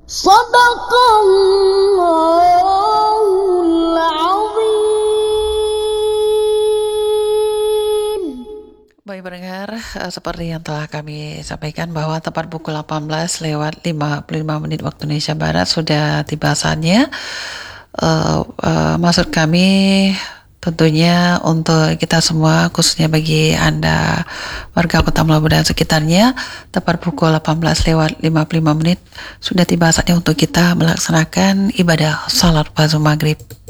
Sadaqallahul azim. Baik pendengar, seperti yang telah kami sampaikan bahwa tepat pukul 18 lewat 55 menit waktu Indonesia Barat sudah tiba saatnya. Maksud kami tentunya untuk kita semua, khususnya bagi Anda warga Kota Melabu dan sekitarnya, tepat pukul 18 lewat 55 menit sudah tiba saatnya untuk kita melaksanakan ibadah salat fardu maghrib.